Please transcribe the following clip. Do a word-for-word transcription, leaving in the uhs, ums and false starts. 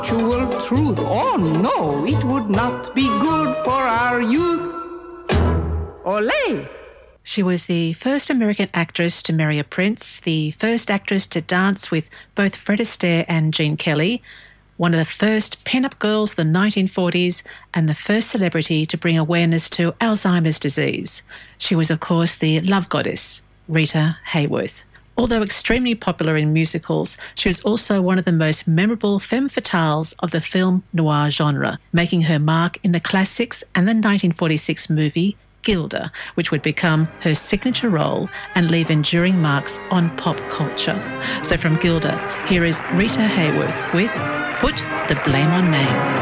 Actual truth. Oh no, it would not be good for our youth. Olé! She was the first American actress to marry a prince, the first actress to dance with both Fred Astaire and Gene Kelly, one of the first pin-up girls of the nineteen forties, and the first celebrity to bring awareness to Alzheimer's disease. She was, of course, the love goddess, Rita Hayworth. Although extremely popular in musicals, she was also one of the most memorable femme fatales of the film noir genre, making her mark in the classics and the nineteen forty-six movie Gilda, which would become her signature role and leave enduring marks on pop culture. So from Gilda, here is Rita Hayworth with Put the Blame on Me.